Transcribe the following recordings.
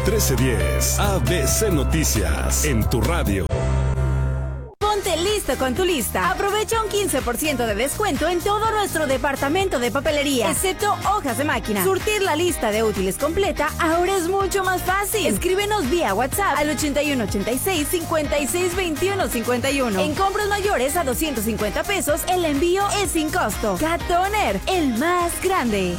1310. ABC Noticias en tu radio. Ponte listo con tu lista. Aprovecha un 15% de descuento en todo nuestro departamento de papelería, excepto hojas de máquina. Surtir la lista de útiles completa ahora es mucho más fácil. Escríbenos vía WhatsApp al 8186-562151. En compras mayores a 250 pesos, el envío es sin costo. Cat Toner, el más grande.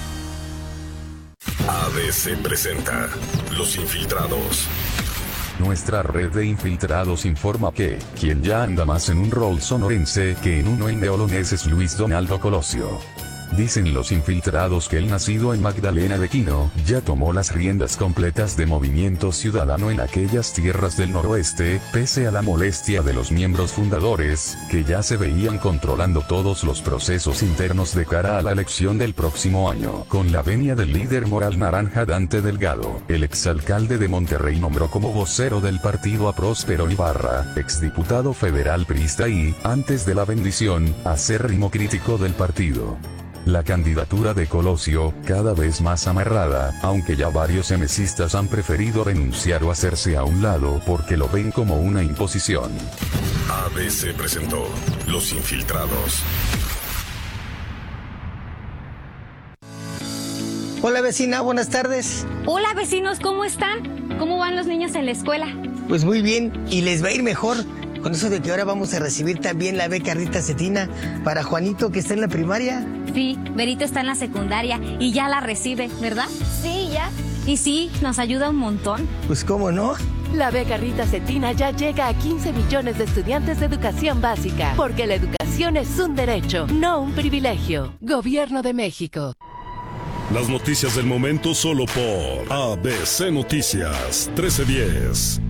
ABC presenta Los Infiltrados. Nuestra red de infiltrados informa que quien ya anda más en un rol sonorense que en uno en neolonés es Luis Donaldo Colosio. Dicen los infiltrados que el nacido en Magdalena de Quino ya tomó las riendas completas de Movimiento Ciudadano en aquellas tierras del noroeste, pese a la molestia de los miembros fundadores, que ya se veían controlando todos los procesos internos de cara a la elección del próximo año. Con la venia del líder moral naranja Dante Delgado, el exalcalde de Monterrey nombró como vocero del partido a Próspero Ibarra, exdiputado federal priista y, antes de la bendición, acérrimo crítico del partido. La candidatura de Colosio, cada vez más amarrada, aunque ya varios emesistas han preferido renunciar o hacerse a un lado porque lo ven como una imposición. ABC presentó Los Infiltrados. Hola vecina, buenas tardes. Hola vecinos, ¿cómo están? ¿Cómo van los niños en la escuela? Pues muy bien, y les va a ir mejor. Con eso de que ahora vamos a recibir también la beca Rita Cetina para Juanito, que está en la primaria. Sí, Berito está en la secundaria y ya la recibe, ¿verdad? Sí, ya. Y sí, nos ayuda un montón. Pues cómo no. La beca Rita Cetina ya llega a 15 millones de estudiantes de educación básica, porque la educación es un derecho, no un privilegio. Gobierno de México. Las noticias del momento solo por ABC Noticias 1310.